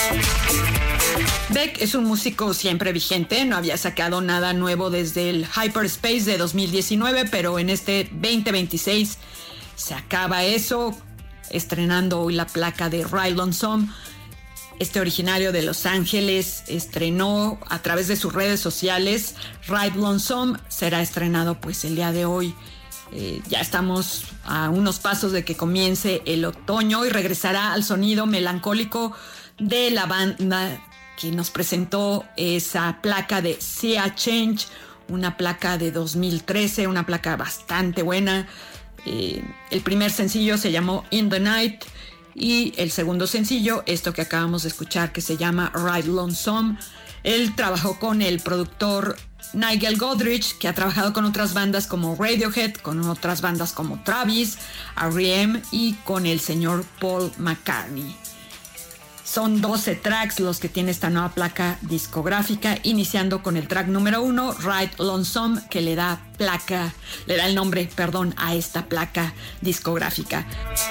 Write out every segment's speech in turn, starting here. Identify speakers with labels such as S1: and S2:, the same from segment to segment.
S1: Beck es un músico siempre vigente, no había sacado nada nuevo desde el Hyperspace de 2019, pero en este 2026 se acaba eso, estrenando hoy la placa de Ride Lonesome. Este originario de Los Ángeles estrenó a través de sus redes sociales Ride Lonesome, será estrenado pues el día de hoy. Ya estamos a unos pasos de que comience el otoño y regresará al sonido melancólico de la banda que nos presentó esa placa de Sea Change, una placa de 2013, una placa bastante buena. El primer sencillo se llamó In the Night y el segundo sencillo, esto que acabamos de escuchar, que se llama Ride Lonesome. Él trabajó con el productor Nigel Godrich, que ha trabajado con otras bandas como Radiohead, con otras bandas como Travis, R.E.M. y con el señor Paul McCartney. Son 12 tracks los que tiene esta nueva placa discográfica, iniciando con el track número 1, Ride Lonesome, que le da el nombre a esta placa discográfica.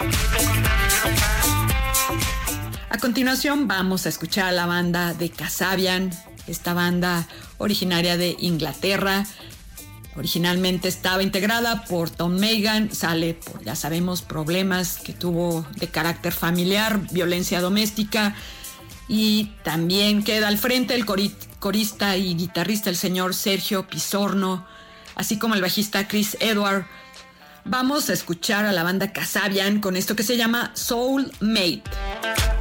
S1: A continuación vamos a escuchar a la banda de Kasabian, esta banda originaria de Inglaterra. Originalmente estaba integrada por Tom Megan, sale por, ya sabemos, problemas que tuvo de carácter familiar, violencia doméstica, y también queda al frente el corista y guitarrista, el señor Sergio Pisorno, así como el bajista Chris Edward. Vamos a escuchar a la banda Kasabian con esto que se llama Soulmate.